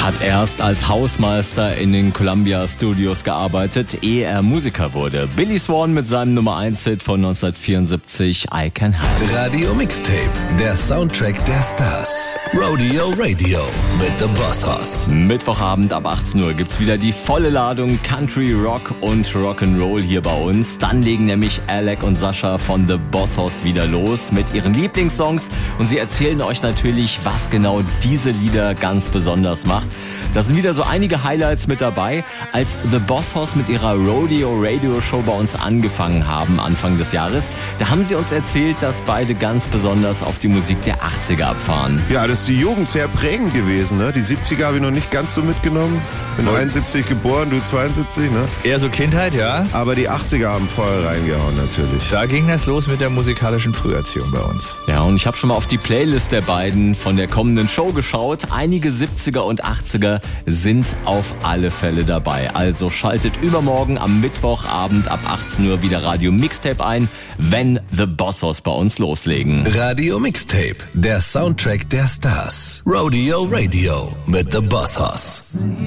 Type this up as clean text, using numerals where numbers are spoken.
Hat erst als Hausmeister in den Columbia Studios gearbeitet, ehe er Musiker wurde. Billy Swan mit seinem Nummer 1-Hit von 1974, I Can Hide. Radio Mixtape, der Soundtrack der Stars. Rodeo Radio mit The Boss Hoss. Mittwochabend ab 18 Uhr gibt's wieder die volle Ladung Country, Rock und Rock'n'Roll hier bei uns. Dann legen nämlich Alec und Sascha von The Boss Hoss wieder los mit ihren Lieblingssongs und sie erzählen euch natürlich, was genau diese Lieder ganz besonders macht. Da sind wieder so einige Highlights mit dabei. Als The Boss Hoss mit ihrer Rodeo Radio Show bei uns angefangen haben, Anfang des Jahres, da haben sie uns erzählt, dass beide ganz besonders auf die Musik der 80er abfahren. Ja, das ist die Jugend sehr prägend gewesen, ne? Die 70er habe ich noch nicht ganz so mitgenommen. Bin 71 geboren, du 72, ne? Eher so Kindheit, ja. Aber die 80er haben voll reingehauen natürlich. Da ging das los mit der musikalischen Früherziehung bei uns. Ja, und ich habe schon mal auf die Playlist der beiden von der kommenden Show geschaut. Einige 70er und 80er sind auf alle Fälle dabei. Also schaltet übermorgen am Mittwochabend ab 18 Uhr wieder Radio Mixtape ein, wenn The Boss Hoss bei uns loslegen. Radio Mixtape, der Soundtrack der Stars. Rodeo Radio mit The Boss Hoss.